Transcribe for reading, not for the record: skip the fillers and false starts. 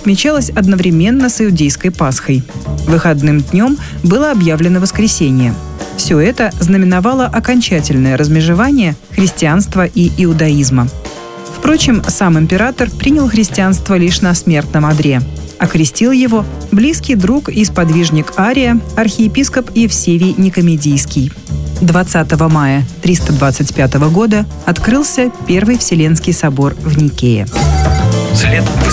отмечалось одновременно с иудейской Пасхой. Выходным днем было объявлено воскресенье. Все это знаменовало окончательное размежевание христианства и иудаизма. Впрочем, сам император принял христианство лишь на смертном одре. Окрестил его близкий друг и сподвижник Ария, архиепископ Евсевий Никомедийский. 20 мая 325 года открылся Первый Вселенский собор в Никее. След